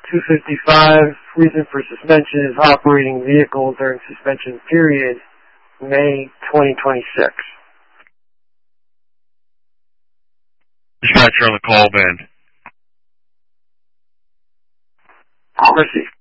255, reason for suspension is operating vehicle during suspension period, May 2026. Dispatcher on the call band. Proceed.